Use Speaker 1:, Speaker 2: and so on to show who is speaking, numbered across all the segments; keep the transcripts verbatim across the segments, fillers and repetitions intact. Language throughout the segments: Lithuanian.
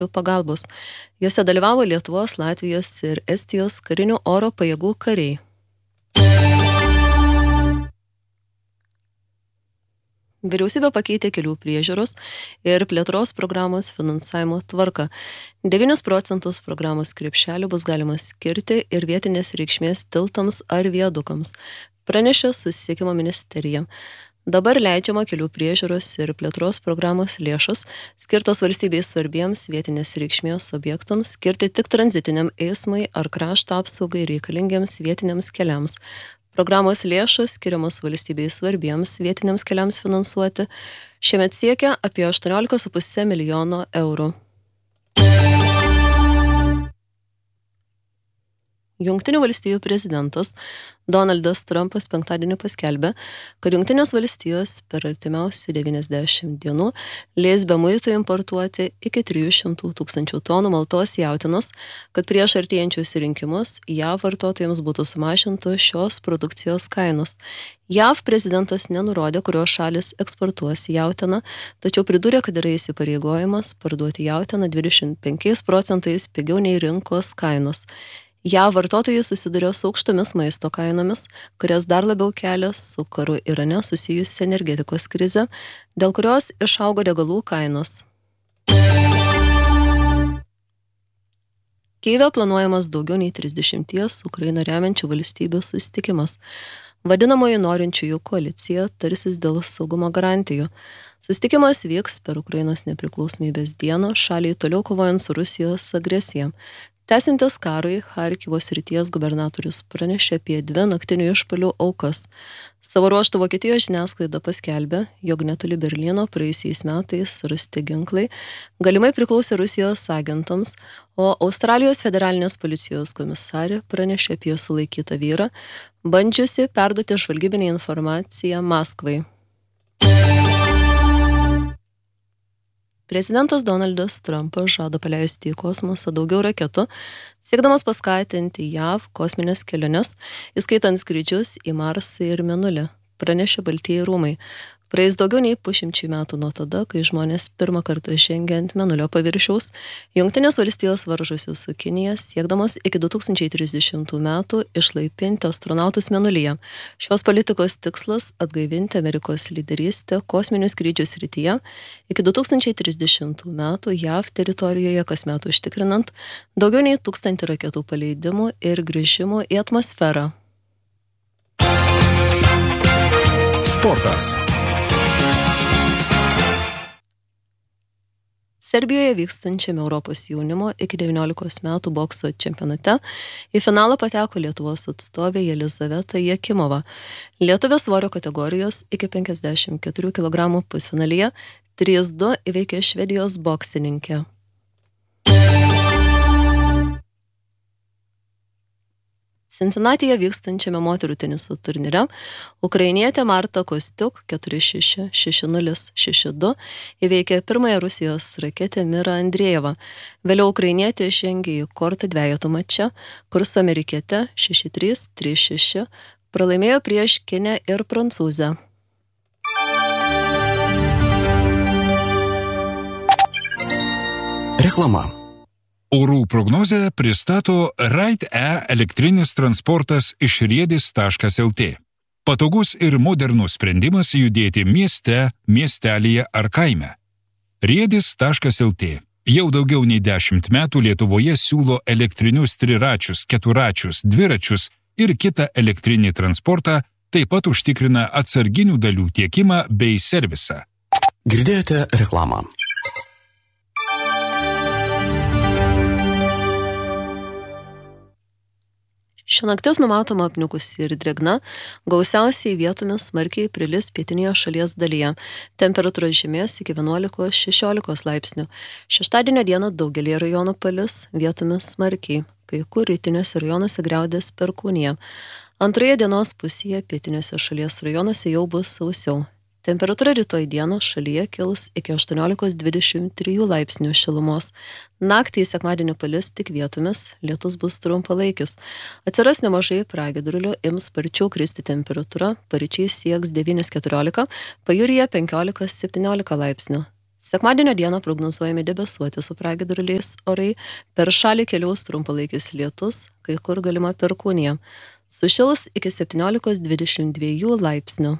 Speaker 1: pagalbos. Jose dalyvavo Lietuvos, Latvijos ir Estijos karinių oro pajėgų kariai. Vyriausybė pakeitė kelių priežiūros ir plėtros programos finansavimo tvarką. devynis procentus programos krepšelių bus galima skirti ir vietinės reikšmės tiltams ar viadukams, pranešė Susisiekimo ministerija. Dabar leidžiama kelių priežiūros ir plėtros programos lėšos, skirtos valstybei svarbiems vietinės reikšmės objektams, skirti tik tranzitiniam eismui ar krašto apsaugai reikalingiems vietiniams keliams. Programos lėšos skiriamos valstybei svarbiems vietiniams keliams finansuoti šiemet siekia apie aštuoniolika su puse milijono eurų. Jungtinių valstijų prezidentas Donaldas Trumpas penktadienį paskelbė, kad Jungtinės valstijos per artimiausių devyniasdešimt dienų leis be muitų importuoti iki trijų šimtų tūkstančių tonų maltos jautienos, kad prieš artėjančius rinkimus J A V vartotojams būtų sumažintos šios produkcijos kainos. J A V prezidentas nenurodė, kurios šalis eksportuos jautieną, tačiau pridūrė, kad yra įsipareigojimas parduoti jautieną dvidešimt penkiais procentais pigiau nei rinkos kainos. J A V vartotojai susiduria su aukštomis maisto kainomis, kurias dar labiau kelia su karu Irane susijusi energetikos krize, dėl kurios išaugo degalų kainos. Kijeve planuojamas daugiau nei trisdešimties Ukrainą remiančių valstybių susitikimas. Vadinamoji norinčiųjų koalicija tarsis dėl saugumo garantijų. Susitikimas vyks per Ukrainos nepriklausomybės dieną, šaliai toliau kovojant su Rusijos agresija. Tęsiantis karui, Charkivo srities gubernatorius pranešė apie dvi naktinių išpuolių aukas. Savo ruožtu Vokietijos žiniasklaida paskelbė, jog netoli Berlyno praėjusiais metais rasti ginklai galimai priklausė Rusijos agentams, o Australijos federalinės policijos komisarė pranešė apie sulaikytą vyrą, bandžiusi perduoti žvalgybinę informaciją Maskvai. Prezidentas Donaldas Trumpas žada paleisti į kosmosą daugiau raketų, siekdamas paskatinti J A V kosminės keliones, įskaitant skrydžius į Marsą ir Mėnulį, pranešė Baltieji rūmai. Praeis daugiau nei pusšimčiai metų nuo tada, kai žmonės pirmą kartą žengė ant Mėnulio paviršiaus, Jungtinės valstijos varžosi su Kinija, siekdamos iki du tūkstančiai trisdešimtų metų išlaipinti astronautus Mėnulyje. Šios politikos tikslas - atgaivinti Amerikos lyderystę kosminių skrydžių srityje, iki du tūkstančiai trisdešimtų metų J A V teritorijoje kasmet užtikrinant daugiau nei tūkstantį raketų paleidimų ir grįžimų į atmosferą.
Speaker 2: Sportas.
Speaker 1: Serbijoje vykstančiame Europos jaunimo iki devyniolikos metų bokso čempionate į finalą pateko Lietuvos atstovė Jelizaveta Jakimova. Lietuvės svorio kategorijos iki penkiasdešimt keturių kilogramų pusfinalyje trys du įveikė Švedijos boksininkę. Cincinnati'je vykstančiame moterų teniso turnyre ukrainietė Marta Kostiuk keturi šeši šeši nulis šeši du įveikė pirmąją Rusijos raketę Mirą Andrejevą. Vėliau ukrainietė žengė į kortą dvejetų mače, kur su amerikiete šeši trys trys šeši pralaimėjo prieš Kinę ir Prancūzę.
Speaker 2: Reklama. Orų prognozę pristato Ride E elektrinis transportas iš riedis taškas el tė. Patogus ir modernus sprendimas judėti mieste, miestelyje ar kaime. riedis taškas el tė jau daugiau nei dešimt metų Lietuvoje siūlo elektrinius triračius, keturačius, dviračius ir kitą elektrinį transportą, taip pat užtikrina atsarginių dalių tiekimą bei servisą. Girdėjote reklamą.
Speaker 1: Ši naktis numatoma apniukusi ir drėgna, gausiausiai vietomis smarkiai prilis pietinėje šalies dalyje. Temperatūra žemės iki vienuolikos šešiolikos laipsnių. Šeštadienio dieną daugelį rajonų palis, vietomis smarkiai, kai kur rytiniuose rajonuose griaudės perkūnija. Antroje dienos pusėje pietiniuose šalies rajonuose jau bus sausiau. Temperatūra rytoj dieną šalyje kils iki aštuoniolikos dvidešimt trijų laipsnių šilumos. Naktį į sekmadienį palis tik vietomis, lietus bus trumpalaikis. Atsiras nemažai pragiedrulių, ims sparčiau kristi temperatūra, paryčiais sieks devyni keturiolika, pajūryje penkiolika septyniolika laipsnių. Sekmadienio dieną prognozuojami debesuoti su pragiedruliais orai, per šalį keliaus trumpalaikis lietus, kai kur galima perkūnija. Sušils iki septyniolikos dvidešimt dviejų laipsnių.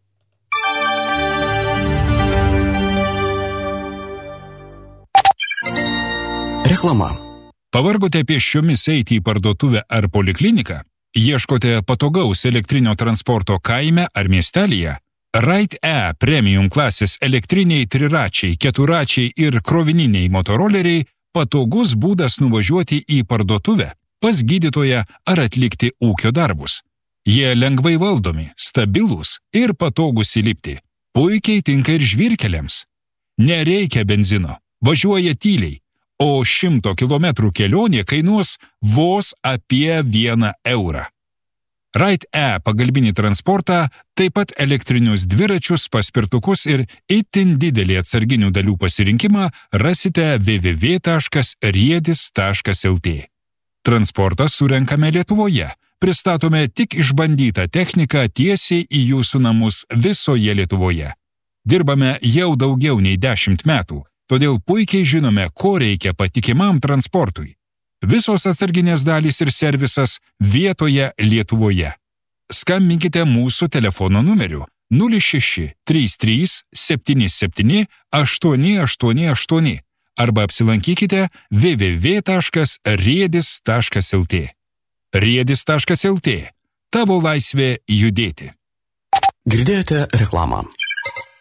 Speaker 3: Reklama.
Speaker 2: Pavargote pėsčiomis eiti į parduotuvę ar polikliniką? Ieškote patogaus elektrinio transporto kaime ar miestelyje? Ride E premium klasės elektriniai triračiai, keturačiai ir krovininiai motoroleriai patogus būdas nuvažiuoti į parduotuvę, pas gydytoją ar atlikti ūkio darbus. Jie lengvai valdomi, stabilūs ir patogus įlipti. Puikiai tinka ir žvyrkeliams. Nereikia benzino, važiuoja tyliai, o šimto kilometrų kelionė kainuos vos apie vieną eurą. Ride E pagalbinį transportą, taip pat elektrinius dviračius, paspirtukus ir itin didelį atsarginių dalių pasirinkimą rasite w w w taškas riedis taškas l t. Transportą surenkame Lietuvoje. Pristatome tik išbandytą techniką tiesiai į jūsų namus visoje Lietuvoje. Dirbame jau daugiau nei dešimt metų, todėl puikiai žinome, ko reikia patikimam transportui. Visos atsarginės dalys ir servisas vietoje Lietuvoje. Skambinkite mūsų telefono numeriu nulis šeši trys trys septyni septyni aštuoni aštuoni aštuoni arba apsilankykite w w w taškas riedis taškas l t. riedis taškas l t. Tavo laisvė judėti.
Speaker 3: Girdėjote reklamą.